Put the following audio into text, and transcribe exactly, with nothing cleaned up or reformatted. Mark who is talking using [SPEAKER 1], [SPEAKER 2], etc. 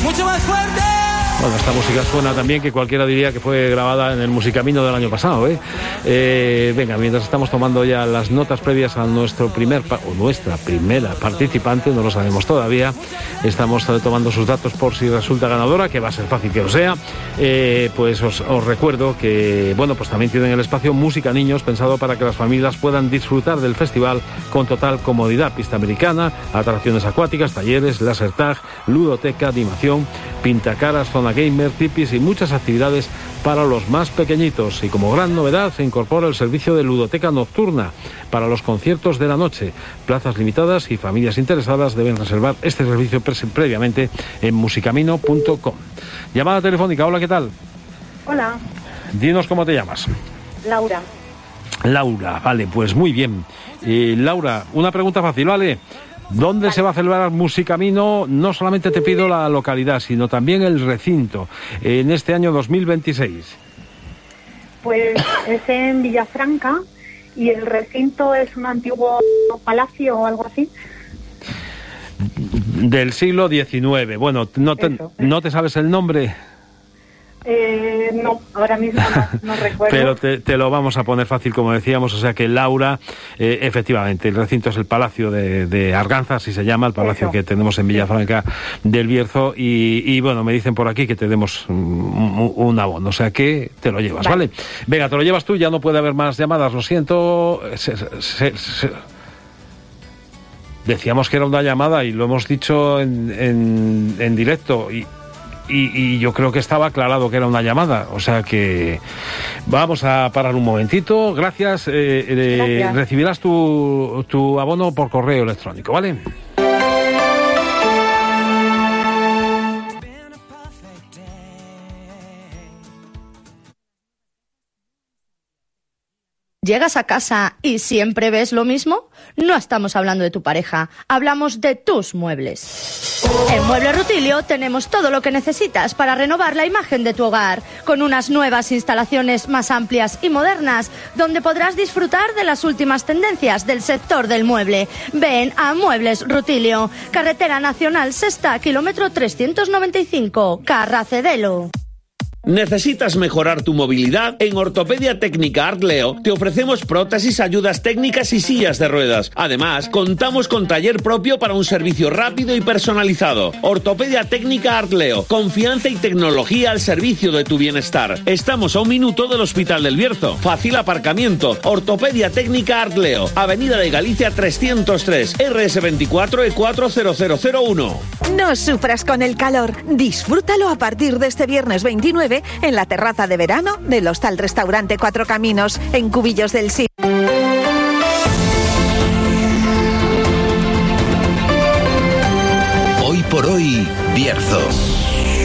[SPEAKER 1] mucho más fuerte.
[SPEAKER 2] Bueno, esta música suena también que cualquiera diría que fue grabada en el Musicamino del año pasado, ¿eh? Eh, venga, mientras estamos tomando ya las notas previas a nuestro primer, o nuestra primera participante, no lo sabemos todavía, estamos tomando sus datos por si resulta ganadora, que va a ser fácil que lo sea, eh, pues os, os recuerdo que, bueno, pues también tienen el espacio Música Niños, pensado para que las familias puedan disfrutar del festival con total comodidad, pista americana, atracciones acuáticas, talleres, laser tag, ludoteca, animación, pintacaras, zona gamer, tipis y muchas actividades para los más pequeñitos. Y como gran novedad se incorpora el servicio de ludoteca nocturna para los conciertos de la noche. Plazas limitadas y familias interesadas deben reservar este servicio pre- previamente en musicamino punto com. Llamada telefónica, hola, ¿qué tal?
[SPEAKER 3] Hola.
[SPEAKER 2] Dinos cómo te llamas.
[SPEAKER 3] Laura.
[SPEAKER 2] Laura, vale, pues muy bien. Eh, Laura, una pregunta fácil, ¿vale? ¿Dónde vale. se va a celebrar Musicamino? No solamente te pido la localidad, sino también el recinto, en este año dos mil veintiséis.
[SPEAKER 3] Pues es en Villafranca y el recinto es un antiguo palacio o algo así.
[SPEAKER 2] Del siglo diecinueve. Bueno, ¿no te, Eso, ¿no te sabes el nombre?
[SPEAKER 3] Eh, no, ahora mismo no, no recuerdo.
[SPEAKER 2] Pero te, te lo vamos a poner fácil, como decíamos, o sea que Laura, eh, efectivamente, el recinto es el Palacio de, de Arganza, así se llama, el palacio Eso. que tenemos en Villafranca del Bierzo, y, y bueno, me dicen por aquí que te demos un, un abono, o sea que te lo llevas, ¿vale? ¿vale? Venga, te lo llevas tú, ya no puede haber más llamadas, lo siento. Se, se, se... Decíamos que era una llamada y lo hemos dicho en, en, en directo, y Y, y yo creo que estaba aclarado que era una llamada, o sea que vamos a parar un momentito. Gracias, eh, eh, Gracias. Recibirás tu, tu abono por correo electrónico, ¿vale?
[SPEAKER 4] ¿Llegas a casa y siempre ves lo mismo? No estamos hablando de tu pareja, hablamos de tus muebles. En Muebles Rutilio tenemos todo lo que necesitas para renovar la imagen de tu hogar, con unas nuevas instalaciones más amplias y modernas, donde podrás disfrutar de las últimas tendencias del sector del mueble. Ven a Muebles Rutilio, Carretera Nacional Sexta, kilómetro trescientos noventa y cinco, Carracedelo.
[SPEAKER 5] ¿Necesitas mejorar tu movilidad? En Ortopedia Técnica Artleo te ofrecemos prótesis, ayudas técnicas y sillas de ruedas. Además, contamos con taller propio para un servicio rápido y personalizado. Ortopedia Técnica Artleo, confianza y tecnología al servicio de tu bienestar. Estamos a un minuto del Hospital del Bierzo. Fácil aparcamiento. Ortopedia Técnica Artleo, Avenida de Galicia trescientos tres, R S veinticuatro E cuatro cero cero cero uno.
[SPEAKER 6] No sufras con el calor. Disfrútalo a partir de este viernes veintinueve en la terraza de verano del Hostal Restaurante Cuatro Caminos, en Cubillos del Sí.
[SPEAKER 7] Hoy por hoy, Bierzo.